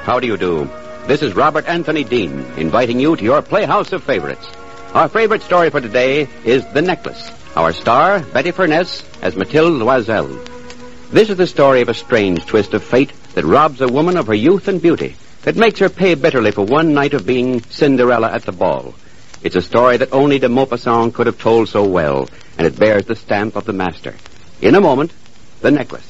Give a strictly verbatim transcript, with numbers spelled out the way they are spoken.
How do you do? This is Robert Anthony Dean, inviting you to your Playhouse of Favorites. Our favorite story for today is The Necklace. Our star, Betty Furness, as Mathilde Loisel. This is the story of a strange twist of fate that robs a woman of her youth and beauty, that makes her pay bitterly for one night of being Cinderella at the ball. It's a story that only de Maupassant could have told so well, and it bears the stamp of the master. In a moment, The Necklace.